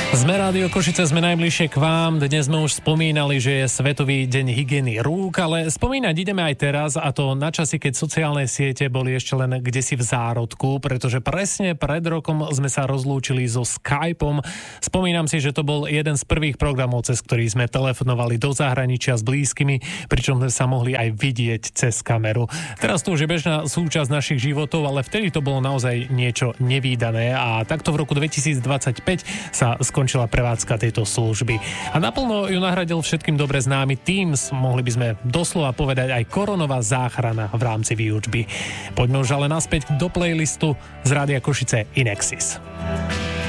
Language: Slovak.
Sme Rádio Košice, sme najbližšie k vám. Dnes sme už spomínali, že je Svetový deň hygieny rúk, ale spomínať ideme aj teraz, a to na časy, keď sociálne siete boli ešte len kdesi v zárodku, pretože presne pred rokom sme sa rozlúčili so Skypeom. Spomínam si, že to bol jeden z prvých programov, cez ktorý sme telefonovali do zahraničia s blízkymi, pričom sme sa mohli aj vidieť cez kameru. Teraz to už je bežná súčasť našich životov, ale vtedy to bolo naozaj niečo nevídané a takto v roku 2025 sa skončila prevádzka tejto služby. A naplno ju nahradil všetkým dobre známy Teams, mohli by sme doslova povedať aj koronová záchrana v rámci výučby. Poďme už ale naspäť do playlistu z Rádia Košice Inexis.